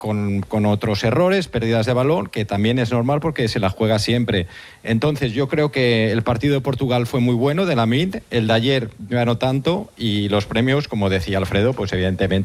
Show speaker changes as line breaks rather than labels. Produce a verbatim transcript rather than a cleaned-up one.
con, con otros errores, pérdidas de balón, que también es normal porque se la juega siempre. Entonces yo creo que el partido de Portugal fue muy bueno, de Lamine, el de ayer no tanto, y los premios, como decía Alfredo, pues evidentemente